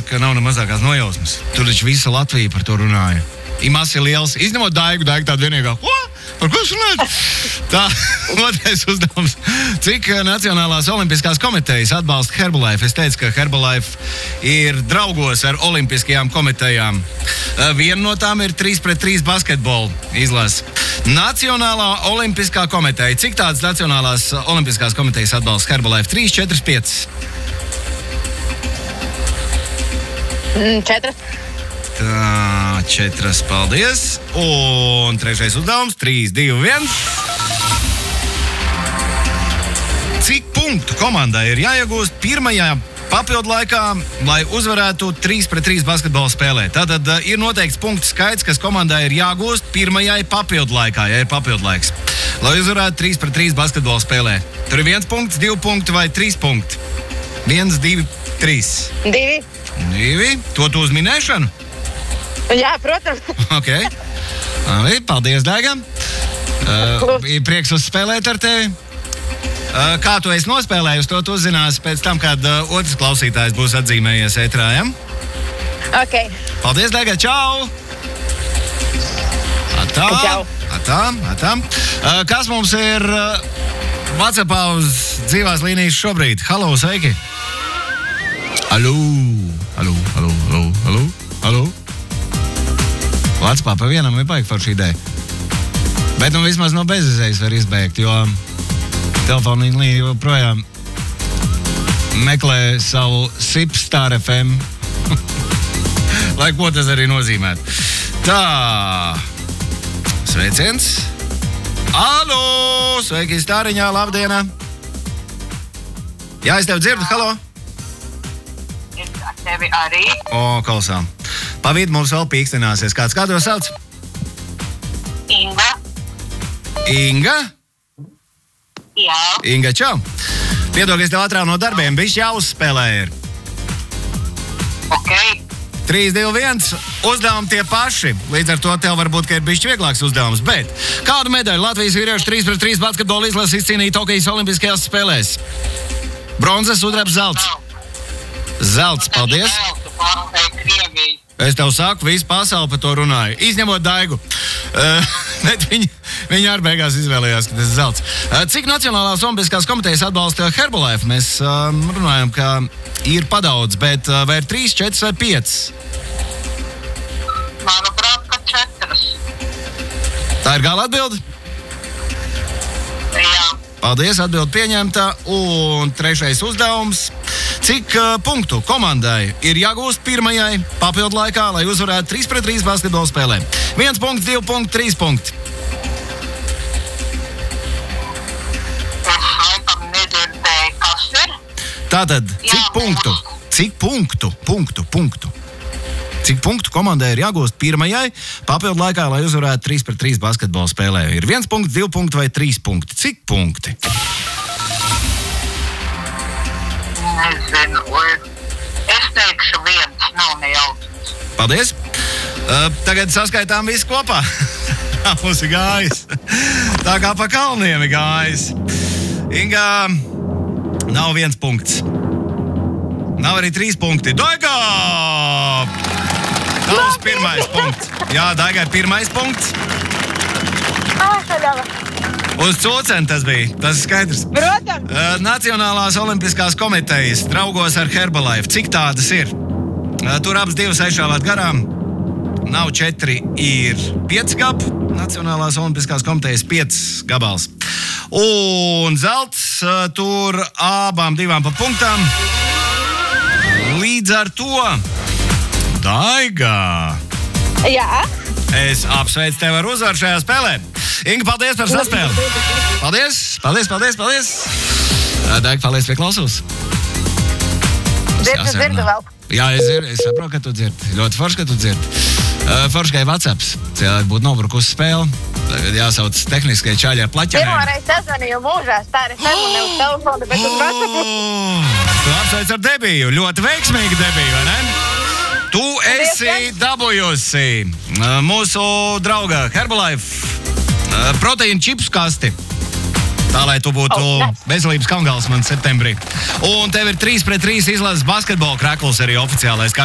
ka nav ne mazākās nojausmas. Tur taču visa Latvija par to runāja. Imās ir liels, izņemot Daigu tāda vienīgā. Par ko es runāju? Tā, otrais uzdevums. Cik Nacionālās olimpiskās komitejas atbalsta Herbalife? Es teicu, ka Herbalife ir draugos ar olimpiskajām komitejām. Viena no tām ir 3-3 basketbola izlase. Nacionālā olimpiskā komiteja. Cik tādas Nacionālās olimpiskās komitejas atbalsta Herbalife? 3, 4, 5? 4. Tā, 4, paldies. Un trešais uzdevums, 3, 2, 1. Cik punktu komandai ir jāiegūst pirmajā papildu laikā, lai uzvarētu 3-3 basketbola spēlē? Tātad ir noteikts punktu skaits, kas komandai ir jāgūst pirmajai papildu laikā, ja ir papildu laiks, lai uzvarētu 3-3 basketbola spēlē. Tur ir 1 punkts, 2 punkti vai 3 punkti? 1, 2, 3. 2. To tu uz minēšanu? Jā, protams. Ok. Paldies, Daiga. Bija prieks uzspēlēt ar tevi. Kā tu esi nospēlējis, to tu uzzināsi pēc tam, kad otrs klausītājs būs atzīmējies ētrā, ja? Ok. Paldies, Daiga. Čau! Čau. Atā. Kas mums ir WhatsAppā uz dzīvās līnijas šobrīd? Halo, sveiki! Alū. WhatsAppā pa vienam ir baigi forša ideja. Bet vismaz no bezizējas var izbeigt, jo telefona līnija joprojām meklē savu SIP Star FM. Lai ko tas arī nozīmētu. Tā. Sveiciens. Alô! Sveiki, Stāriņā, labdienā! Jā, es tevi dzirdu, halo! Es ar tevi arī. Klausām. Pa vidu mums vēl pīkstināsies. Kā to sauc? Inga. Inga? Jā. Inga, čau! Piedod, es tev atrāvu no darbiem, bišķi jāuzspēlē ir. Ok. 3, 2, 1. Uzdevumi tie paši. Līdz ar to tev varbūt, ka ir bišķi vieglāks uzdevums. Bet kādu medaļu Latvijas vīriešu 3-3 basketbola izlases izcīnīja Tokijas olimpiskajās spēlēs? Bronzas, sudrabs, zelts. Zelts, paldies. Es tev saku, visu pasauli par to runāju. Izņemot Daigu. Bet viņi arī beigās izvēlējās, ka tas ir zelts. Cik Nacionālās olimpiskās komitejas atbalsta Herbalife? Mēs runājam, ka ir padaudz, bet vai ir 3, 4 vai 5? Manuprāt, ka 4. Tā ir gala atbilde? Jā. Paldies, atbilde pieņemta. Un trešais uzdevums. Cik punktu komandai ir jāgūst pirmajai papildu laikā, lai uzvarētu 3-3 basketbola spēlē? 1 punkts, 2 punkti, 3 punkti. Es laikam nedzirdēju, kas ir. Tātad, cik punktu? Cik punktu komandai ir jāgūst pirmajai papildu laikā, lai uzvarētu 3-3 basketbola spēlē? Ir 1 punkts, 2 punkti vai 3 punkti? Cik punkti? Nezinu. Es teikšu 1, nav nejautums. Paldies! Tagad saskaitām visu kopā. Tā mums ir gājis. Tā kā pa kalniem ir gājis. Inga, nav 1 punkts. Nav arī 3 punkti. Daiga! Tavs pirmais punkts. Jā, Daigai pirmais punkts. Uz cūceni tas bija, tas ir skaidrs. Protams. Nacionālās olimpiskās komitejas draugos ar Herbalife. Cik tādas ir? Tur abas 2 aizšāvāt garām. Nav 4, ir 5 gabi. Nacionālās olimpiskās komitejas 5 gabals. Un zelts tur abām 2 pa punktām. Līdz ar to Daiga. Jā. Es apsveicu tevi ar uzvaru šajā spēlē. Inga, paldies par saspēli. Paldies. Daiga, paldies pie klausos. Dzirdu vēl. Jā, es saprotu, ka tu dzirdi. Ļoti forši, ka tu dzirdi. Forši, ka ir WhatsApps. Cilvēki būtu nobrukusi spēli. Tagad jāsauc tehniskai čaļai plaķenē. Pirmoreiz sazvanīju mūžā, Star FM un ne uz telefonu, bet uz WhatsAppu. Tu apsveic ar debiju. Ļoti veiksmīga debija, vai ne? Tu esi dabūjusi mūsu drauga Herbalife proteīna čips kasti. Tā, lai tu būtu veselības kalngals man septembrī. Un tev ir 3-3 izlases basketbola krekls arī oficiālais.